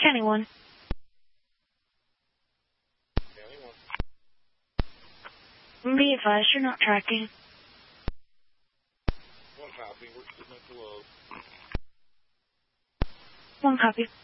County 1. County 1. Be advised, you're not tracking. 1 copy. We're submit to load. 1 copy.